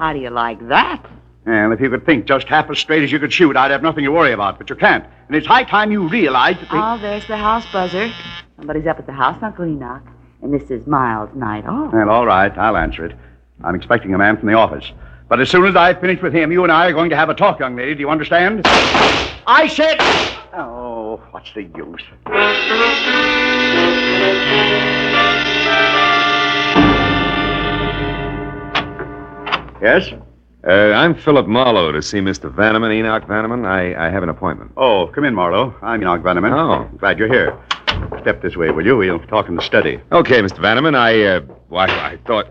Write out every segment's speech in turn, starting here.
how do you like that? And if you could think just half as straight as you could shoot, I'd have nothing to worry about. But you can't. And it's high time you realize that Oh, there's the house buzzer. Somebody's up at the house, Uncle Enoch. And this is Miles' night off. Well, all right. I'll answer it. I'm expecting a man from the office. But as soon as I've finished with him, you and I are going to have a talk, young lady. Do you understand? I said... Oh, what's the use? Yes? I'm Philip Marlowe to see Mr. Vanneman, Enoch Vanneman. I have an appointment. Oh, come in, Marlowe. I'm Enoch Vanneman. Oh. Glad you're here. Step this way, will you? We'll talk in the study. Okay, Mr. Vanneman, I thought...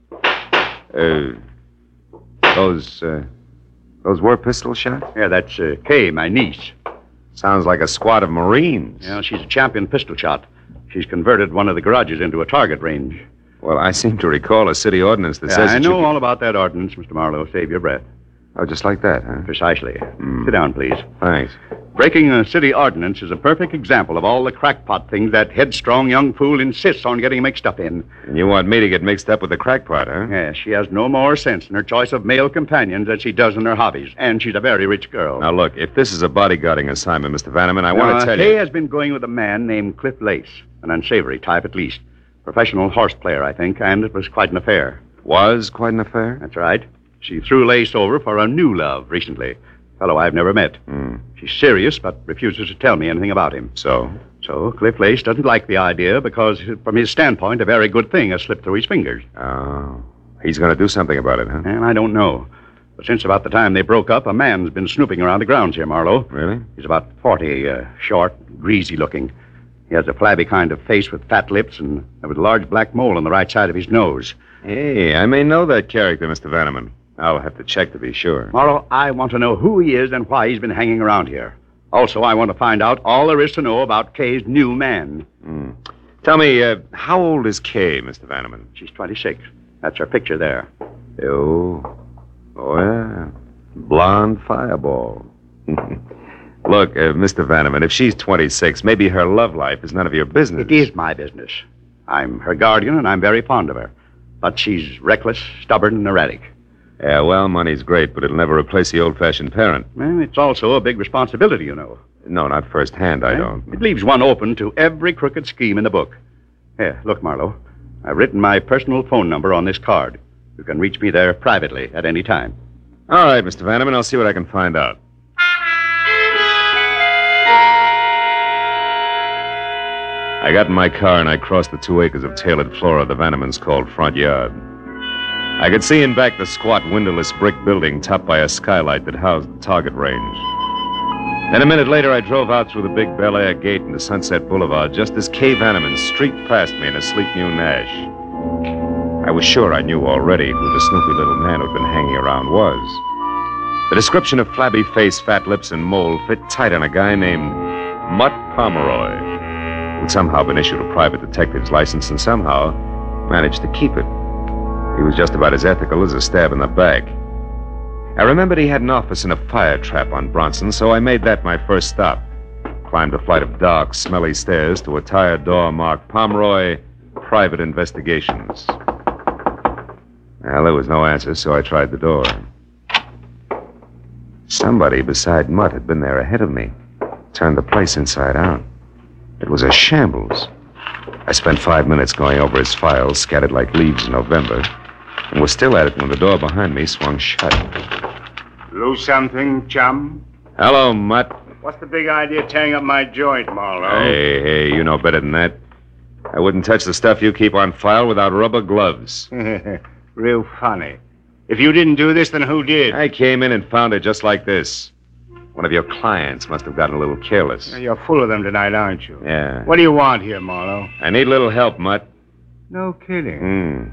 Those were pistol shots? Yeah, that's Kay, my niece. Sounds like a squad of Marines. Yeah, she's a champion pistol shot. She's converted one of the garages into a target range. Well, I seem to recall a city ordinance that says I that know all about that ordinance, Mr. Marlowe. Save your breath. Oh, just like that, huh? Precisely. Sit down, please. Thanks. Breaking a city ordinance is a perfect example of all the crackpot things that headstrong young fool insists on getting mixed up in. And you want me to get mixed up with the crackpot, huh? Yes, she has no more sense in her choice of male companions than she does in her hobbies. And she's a very rich girl. Now, look, if this is a bodyguarding assignment, Mr. Vanneman, I want to tell Kay you... has been going with a man named Cliff Lace, an unsavory type at least. Professional horse player, I think, and it was quite an affair. Was quite an affair? That's right. She threw Lace over for a new love recently. Fellow I've never met. She's serious, but refuses to tell me anything about him. So? So Cliff Lace doesn't like the idea because, from his standpoint, a very good thing has slipped through his fingers. Oh. He's going to do something about it, huh? And I don't know. But since about the time they broke up, a man's been snooping around the grounds here, Marlowe. Really? He's about 40, short, greasy looking. He has a flabby kind of face with fat lips and with a large black mole on the right side of his nose. Hey, I may know that character, Mr. Vanneman. I'll have to check to be sure. Marlowe, I want to know who he is and why he's been hanging around here. Also, I want to find out all there is to know about Kay's new man. Tell me, how old is Kay, Mr. Vanneman? She's 26. That's her picture there. Oh, yeah. Blonde fireball. Look, Mr. Vanneman, if she's 26, maybe her love life is none of your business. It is my business. I'm her guardian, and I'm very fond of her. But she's reckless, stubborn, and erratic. Yeah, well, money's great, but it'll never replace the old-fashioned parent. Well, it's also a big responsibility, you know. No, not firsthand, I don't. It leaves one open to every crooked scheme in the book. Here, look, Marlowe. I've written my personal phone number on this card. You can reach me there privately at any time. All right, Mr. Vanneman, I'll see what I can find out. I got in my car and I crossed the 2 acres of tailored flora the Vannemans called front yard. I could see in back the squat, windowless brick building topped by a skylight that housed the target range. Then a minute later, I drove out through the big Bel Air gate into Sunset Boulevard just as Kay Vanneman streaked past me in a sleek new Nash. I was sure I knew already who the snoopy little man who'd been hanging around was. The description of flabby face, fat lips, and mole fit tight on a guy named Mutt Pomeroy, who'd somehow been issued a private detective's license and somehow managed to keep it. He was just about as ethical as a stab in the back. I remembered he had an office in a fire trap on Bronson, so I made that my first stop. Climbed a flight of dark, smelly stairs to a tired door marked Pomeroy, Private Investigations. Well, there was no answer, so I tried the door. Somebody beside Mutt had been there ahead of me. Turned the place inside out. It was a shambles. I spent 5 minutes going over his files, scattered like leaves in November, and was still at it when the door behind me swung shut. Lose something, chum? Hello, Mutt. What's the big idea tearing up my joint, Marlowe? Hey, you know better than that. I wouldn't touch the stuff you keep on file without rubber gloves. Real funny. If you didn't do this, then who did? I came in and found it just like this. One of your clients must have gotten a little careless. You're full of them tonight, aren't you? Yeah. What do you want here, Marlowe? I need a little help, Mutt. No kidding.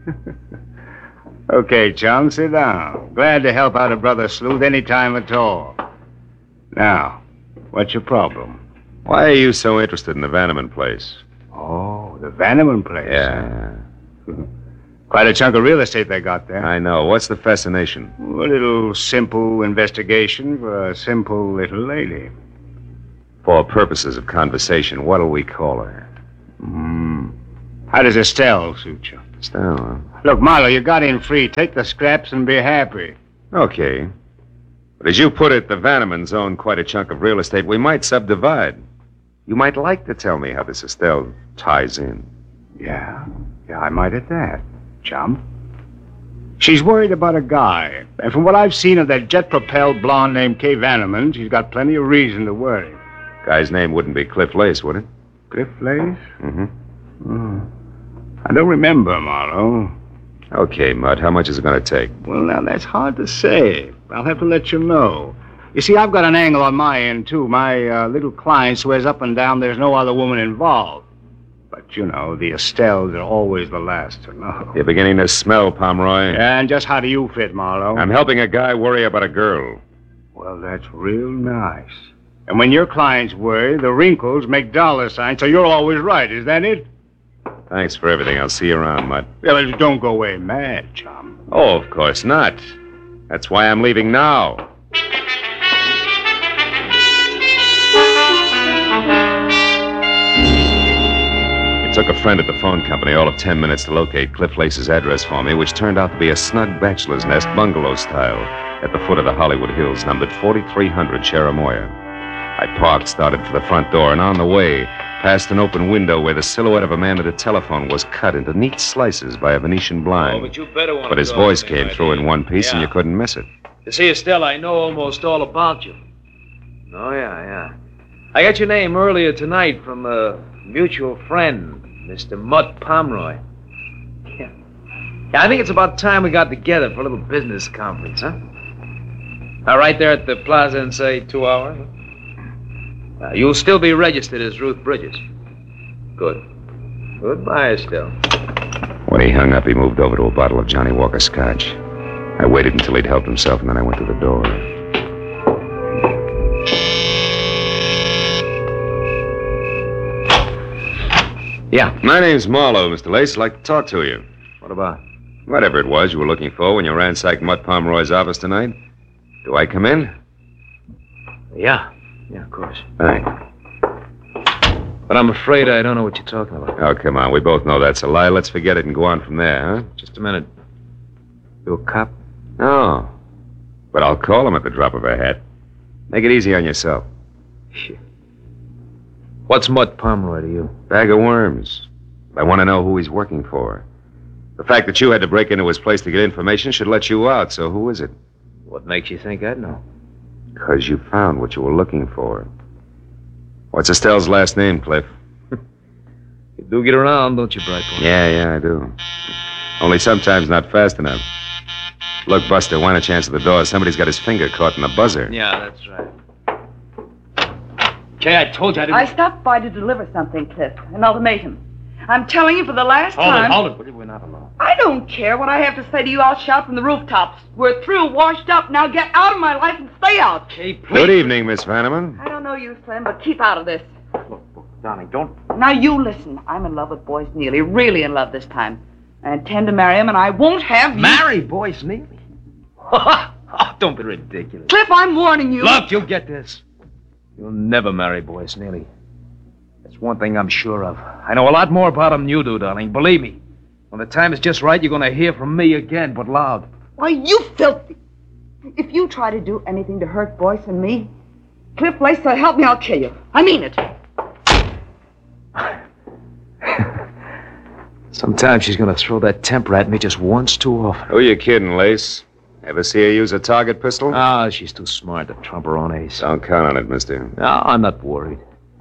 Okay, chum, sit down. Glad to help out a brother sleuth any time at all. Now, what's your problem? Why are you so interested in the Vanneman place? Oh, the Vanneman place. Yeah. Quite a chunk of real estate they got there. I know. What's the fascination? A little simple investigation for a simple little lady. For purposes of conversation, what'll we call her? How does Estelle suit you? Estelle, huh? Look, Marlowe, you got in free. Take the scraps and be happy. Okay. But as you put it, the Vannemans own quite a chunk of real estate. We might subdivide. You might like to tell me how this Estelle ties in. Yeah, I might at that, chum. She's worried about a guy. And from what I've seen of that jet-propelled blonde named Kay Vanneman, she's got plenty of reason to worry. Guy's name wouldn't be Cliff Lace, would it? Cliff Lace? Mm-hmm. I don't remember, Marlowe. Okay, Mutt, how much is it going to take? Well, now, that's hard to say. I'll have to let you know. You see, I've got an angle on my end, too. My little client swears up and down there's no other woman involved. But, you know, the Estelles are always the last to know. You're beginning to smell, Pomeroy. And just how do you fit, Marlowe? I'm helping a guy worry about a girl. Well, that's real nice. And when your clients worry, the wrinkles make dollar signs, so you're always right. Is that it? Thanks for everything. I'll see you around, Mutt. Yeah, but don't go away mad, chum. Oh, of course not. That's why I'm leaving now. It took a friend at the phone company all of 10 minutes to locate Cliff Lace's address for me, which turned out to be a snug bachelor's nest bungalow style at the foot of the Hollywood Hills, numbered 4300 Cherimoya. I parked, started for the front door, and on the way, past an open window where the silhouette of a man at a telephone was cut into neat slices by a Venetian blind. Oh, but you better want But his voice came through in one piece, and you couldn't miss it. You see, Estelle, I know almost all about you. Oh, yeah. I got your name earlier tonight from a mutual friend, Mr. Mutt Pomeroy. Yeah, I think it's about time we got together for a little business conference, huh? Now, right there at the plaza in, say, 2 hours? You'll still be registered as Ruth Bridges. Good. Goodbye, Estelle. When he hung up, he moved over to a bottle of Johnny Walker Scotch. I waited until he'd helped himself, and then I went to the door. Yeah. My name's Marlowe, Mr. Lace. I'd like to talk to you. What about? Whatever it was you were looking for when you ransacked Mutt Pomeroy's office tonight. Do I come in? Yeah, of course. Thanks. But I'm afraid I don't know what you're talking about. Oh, come on. We both know that's a lie. Let's forget it and go on from there, huh? Just a minute. You a cop? No. But I'll call him at the drop of a hat. Make it easy on yourself. What's Mutt Pomeroy to you? Bag of worms. I want to know who he's working for. The fact that you had to break into his place to get information should let you out, so who is it? What makes you think I'd know? Because you found what you were looking for. What's Estelle's last name, Cliff? You do get around, don't you, Brightboy? Yeah, I do. Only sometimes not fast enough. Look, Buster, why don't you answer the door? Somebody's got his finger caught in the buzzer. Yeah, that's right. Kay, I told you I didn't... I stopped by to deliver something, Cliff. An ultimatum. I'm telling you for the last time... Hold it. We're not alone. I don't care what I have to say to you. I'll shout from the rooftops. We're through, washed up. Now get out of my life and stay out. Kay, please. Good evening, Miss Vanneman. I don't know you, Slim, but keep out of this. Look, darling, don't... Now you listen. I'm in love with Boyce Neely. Really in love this time. I intend to marry him, and I won't have you... Marry Boyce Neely? Oh, don't be ridiculous. Cliff, I'm warning you. Look, you'll get this. You'll never marry Boyce Neely. That's one thing I'm sure of. I know a lot more about him than you do, darling. Believe me. When the time is just right, you're going to hear from me again, but loud. Why, you filthy. If you try to do anything to hurt Boyce and me, Cliff Lace, so help me, I'll kill you. I mean it. Sometimes she's going to throw that temper at me just once too often. Who you kidding, Lace? Ever see her use a target pistol? Ah, she's too smart to trump her own ace. Don't count on it, mister. No, I'm not worried.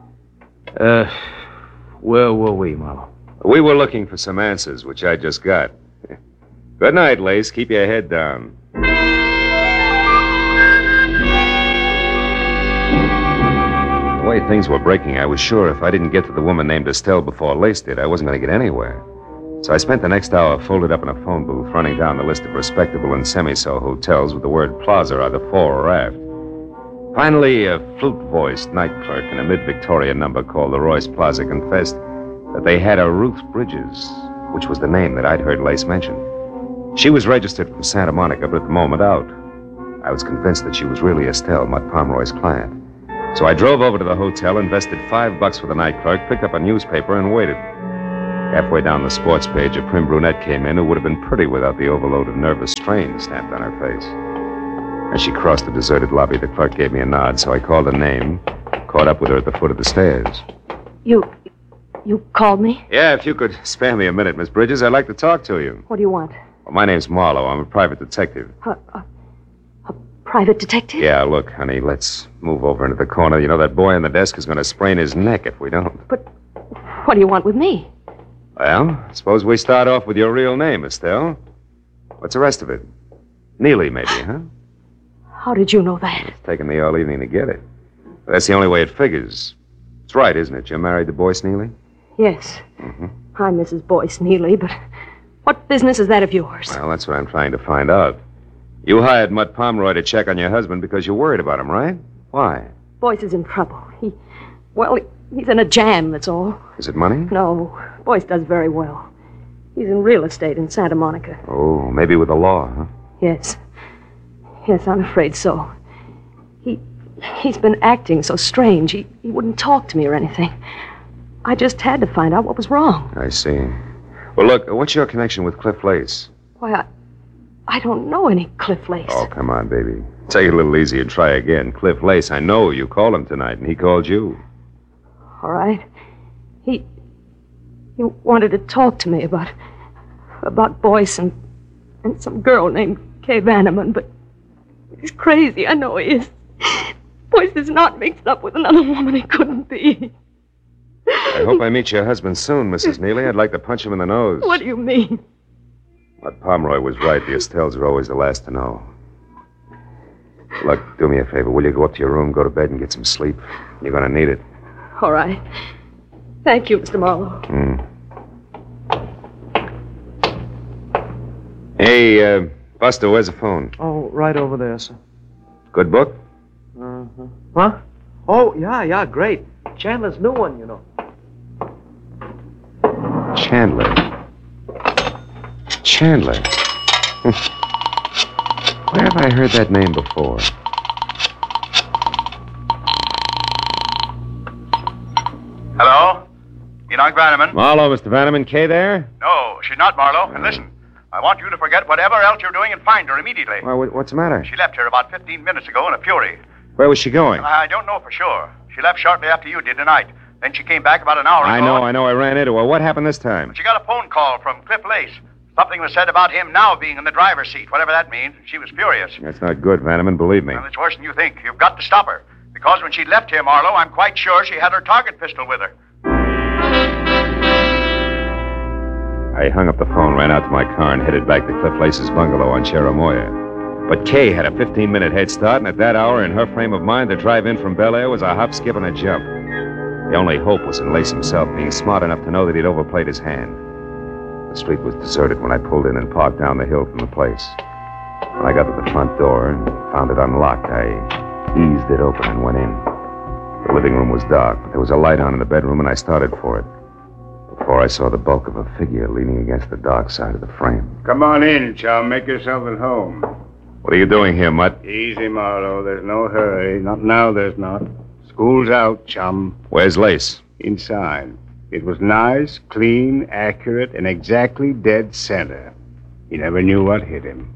Where were we, Marlowe? We were looking for some answers, which I just got. Good night, Lace. Keep your head down. The way things were breaking, I was sure if I didn't get to the woman named Estelle before Lace did, I wasn't going to get anywhere. So I spent the next hour folded up in a phone booth, running down the list of respectable and semi-so hotels with the word plaza either fore or aft. Finally, a flute-voiced night clerk in a mid-Victorian number called the Royce Plaza confessed that they had a Ruth Bridges, which was the name that I'd heard Lace mention. She was registered from Santa Monica, but at the moment out. I was convinced that she was really Estelle, Mutt Pomeroy's client. So I drove over to the hotel, invested $5 for the night clerk, picked up a newspaper, and waited. Halfway down the sports page, a prim brunette came in who would have been pretty without the overload of nervous strain stamped on her face. As she crossed the deserted lobby, the clerk gave me a nod, so I called her name, caught up with her at the foot of the stairs. You called me? Yeah, if you could spare me a minute, Miss Bridges, I'd like to talk to you. What do you want? Well, my name's Marlowe. I'm a private detective. A private detective? Yeah, look, honey, let's move over into the corner. You know, that boy on the desk is going to sprain his neck if we don't. But what do you want with me? Well, suppose we start off with your real name, Estelle. What's the rest of it? Neely, maybe, huh? How did you know that? It's taken me all evening to get it. But that's the only way it figures. It's right, isn't it? You're married to Boyce Neely? Yes. Mm-hmm. I'm Mrs. Boyce Neely, but what business is that of yours? Well, that's what I'm trying to find out. You hired Mutt Pomeroy to check on your husband because you're worried about him, right? Why? Boyce is in trouble. He's in a jam, that's all. Is it money? No, Boyce does very well. He's in real estate in Santa Monica. Oh, maybe with the law, huh? Yes. Yes, I'm afraid so. He's been acting so strange. He wouldn't talk to me or anything. I just had to find out what was wrong. I see. Well, look, what's your connection with Cliff Lace? Why, I don't know any Cliff Lace. Oh, come on, baby. Take it a little easy and try again. Cliff Lace, I know you called him tonight, and he called you. All right. He wanted to talk to me about Boyce and some girl named Kay Vanneman, but he's crazy. I know he is. Boyce is not mixed up with another woman. He couldn't be. I hope I meet your husband soon, Mrs. Neely. I'd like to punch him in the nose. What do you mean? But Pomeroy was right. The Estelles are always the last to know. Look, do me a favor. Will you go up to your room, go to bed, and get some sleep? You're going to need it. All right. Thank you, Mr. Marlowe. Hey, Buster, where's the phone? Oh, right over there, sir. Good book? Uh-huh. Huh? Oh, yeah, great. Chandler's new one, you know. Chandler. Where have I heard that name before? Hello? Enoch Vanneman? Marlowe, Mr. Vanneman. Kay there? No, she's not, Marlowe. And listen, I want you to forget whatever else you're doing and find her immediately. Well, what's the matter? She left here about 15 minutes ago in a fury. Where was she going? I don't know for sure. She left shortly after you did tonight. Then she came back about an hour ago. I know. I ran into her. What happened this time? She got a phone call from Cliff Lace. Something was said about him now being in the driver's seat, whatever that means. She was furious. That's not good, Vanneman. Believe me. Well, it's worse than you think. You've got to stop her. Because when she left here, Marlowe, I'm quite sure she had her target pistol with her. I hung up the phone, ran out to my car, and headed back to Cliff Lace's bungalow on Cherimoya. But Kay had a 15-minute head start, and at that hour, in her frame of mind, the drive in from Bel Air was a hop, skip, and a jump. The only hope was in Lace himself being smart enough to know that he'd overplayed his hand. The street was deserted when I pulled in and parked down the hill from the place. When I got to the front door and found it unlocked, I eased it open and went in. The living room was dark, but there was a light on in the bedroom, and I started for it. Before I saw the bulk of a figure leaning against the dark side of the frame. Come on in, chum. Make yourself at home. What are you doing here, Mutt? Easy, Marlowe. There's no hurry. Not now, there's not. School's out, chum. Where's Lace? Inside. It was nice, clean, accurate, and exactly dead center. He never knew what hit him.